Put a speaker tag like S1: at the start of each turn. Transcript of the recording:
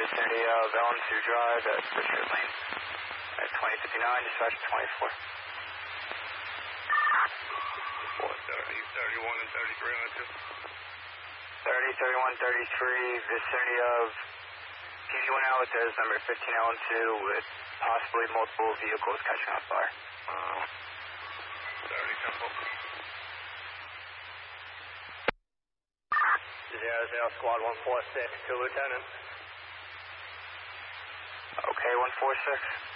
S1: vicinity of Elm 2 Drive at Richard Lane. At 2059, dispatch 24.
S2: 30, 31, and 33 on 2.
S1: 30, 31, 33, vicinity of PD1 Alvarez, number 15 Elm 2, with possibly multiple vehicles catching on fire.
S2: 30, Temple.
S3: 00, squad 146 to Lieutenant.
S1: Okay, 146.